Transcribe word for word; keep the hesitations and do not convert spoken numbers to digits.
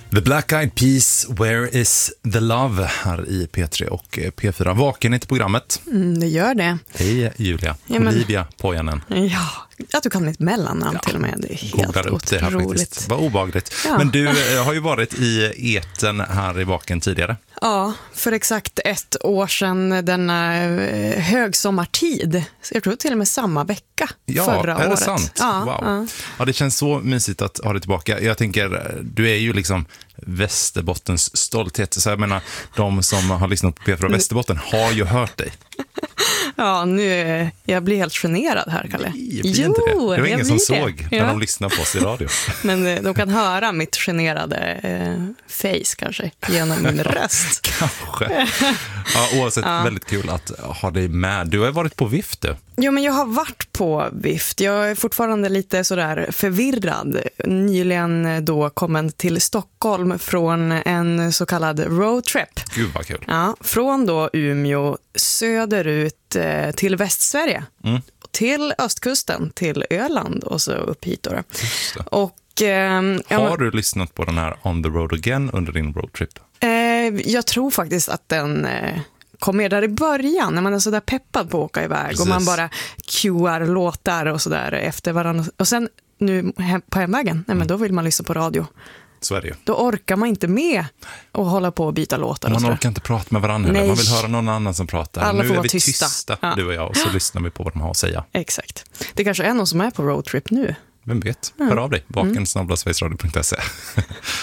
The Black Eyed Peas, Where is the Love här i P tre och P fyra. Vaken i programmet. Mm, det gör det. Hej Julia, ja, men... Olivia Pojanen. Ja, att du kan mitt mellannamn ja, till och med. Det är helt upp det här otroligt. Vad obehagligt. Ja. Men du har ju varit i eten här i Vaken tidigare. Ja, för exakt ett år sedan denna högsommartid. Jag tror till och med samma vecka ja, förra året. Ja, är det sant? Ja, wow. ja. ja, det känns så mysigt att ha det tillbaka. Jag tänker, du är ju liksom Västerbottens stolthet. Så jag menar, de som har lyssnat på P fyra Västerbotten har ju hört dig. Ja, nu jag blir helt generad här, Kalle. Nej, jo, inte det. Det var ingen som såg det. när ja. de lyssnade på oss i radio. Men de kan höra mitt generade eh, face kanske genom min röst. Kanske. Ja, oavsett, ja. Väldigt kul att ha dig med. Du har varit på Vift, du. Jo, men jag har varit på Vift. Jag är fortfarande lite sådär förvirrad. Nyligen då kommit till Stockholm från en så kallad roadtrip. Gud vad kul. Ja, från då Umeå söderut eh, till Västsverige. Mm. Till östkusten, till Öland och så upp hit då. Och, eh, har ja, du lyssnat på den här On the Road Again under din roadtrip? Eh, jag tror faktiskt att den... Eh, kom med där i början när man är så där peppad på att åka iväg. Precis. Och man bara cuear låtar och så där efter varandra. Och sen nu hem, på hemvägen, nej, men mm. då vill man lyssna på radio. Så är det ju. Då orkar man inte med att hålla på och byta låtar. Man och orkar inte prata med varandra. Man vill höra någon annan som pratar. Alla nu får är vara vi tysta, tysta ja. du och jag, och så lyssnar vi på vad de har att säga. Exakt. Det kanske är någon som är på roadtrip nu. Vem vet? Hör av dig. Vaken snabel-a sverigesradio punkt se